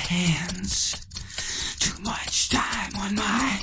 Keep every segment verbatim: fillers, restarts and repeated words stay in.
hands. Too much time on my...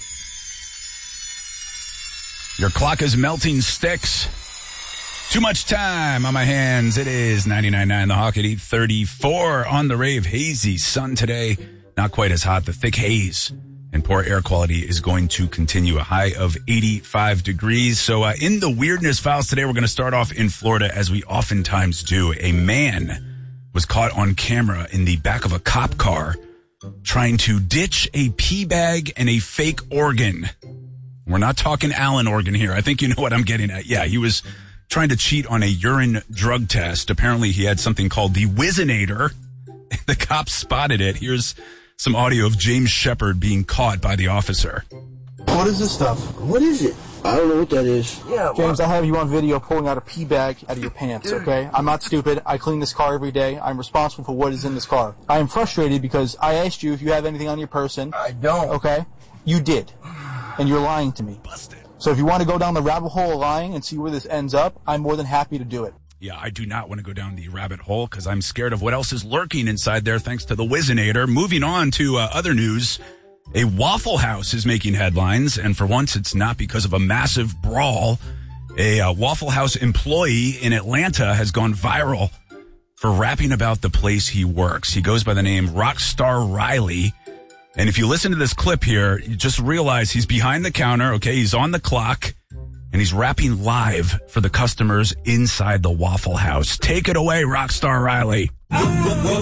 Your clock is melting sticks. Too much time on my hands. It is ninety-nine point nine The Hawk at eight thirty-four on the rave. Hazy sun today. Not quite as hot. The thick haze and poor air quality is going to continue. A high of eighty-five degrees. So uh, in the weirdness files today, we're going to start off in Florida, as we oftentimes do. A man was caught on camera in the back of a cop car trying to ditch a pee bag and a fake organ. We're not talking Allen organ here. I think you know what I'm getting at. Yeah, he was trying to cheat on a urine drug test. Apparently he had something called the Whizzinator. The cops spotted it. Here's some audio of James Shepard being caught by the officer. What is this stuff? What is it? I don't know what that is. Yeah, James, I have you on video pulling out a pee bag out of your pants, okay? I'm not stupid. I clean this car every day. I'm responsible for what is in this car. I am frustrated because I asked you if you have anything on your person. I don't. Okay? You did. And you're lying to me. Busted. So if you want to go down the rabbit hole of lying and see where this ends up, I'm more than happy to do it. Yeah, I do not want to go down the rabbit hole because I'm scared of what else is lurking inside there thanks to the Whizzinator. Moving on to uh, other news. A Waffle House is making headlines, and for once it's not because of a massive brawl. A uh, Waffle House employee in Atlanta has gone viral for rapping about the place he works. He goes by the name Rockstar Riley. And if you listen to this clip here, you just realize he's behind the counter, okay? He's on the clock, and he's rapping live for the customers inside the Waffle House. Take it away, Rockstar Riley.